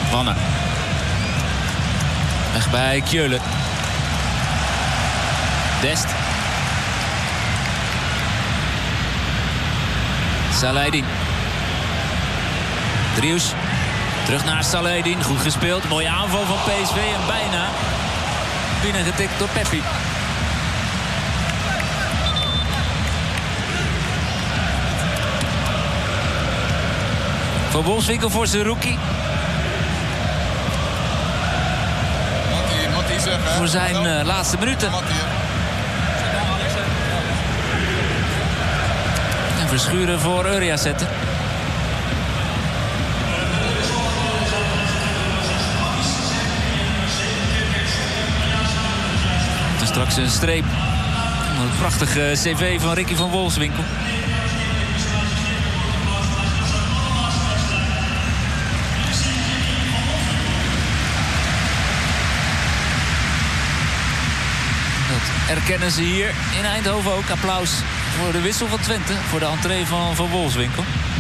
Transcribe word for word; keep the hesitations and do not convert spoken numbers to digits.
Wanne. Weg bij Kjölen. Dest. Saladin. Drius. Terug naar Saladin. Goed gespeeld. Mooie aanval van P S V. En bijna binnengetikt door Peppi. Van Wolfswinkel voor zijn rookie. Voor zijn uh, laatste minuten. En Verschuren voor Uria zetten. En straks een streep. Een prachtige cv van Ricky van Wolfswinkel. Erkennen ze hier in Eindhoven ook. Applaus voor de wissel van Twente. Voor de entree van Van Wolfswinkel.